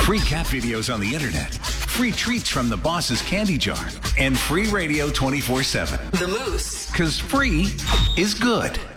Free cat videos on the internet, free treats from the boss's candy jar, and free radio 24/7. The Moose. Because free is good.